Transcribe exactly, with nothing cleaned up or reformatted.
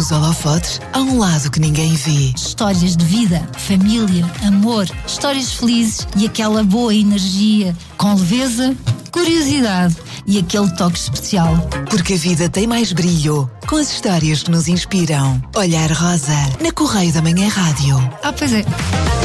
dos holofotes, há um lado que ninguém vê. Histórias de vida, família, amor, histórias felizes e aquela boa energia, com leveza, curiosidade e aquele toque especial. Porque a vida tem mais brilho com as histórias que nos inspiram. Olhar Rosa, na Correio da Manhã Rádio. Ah, pois é.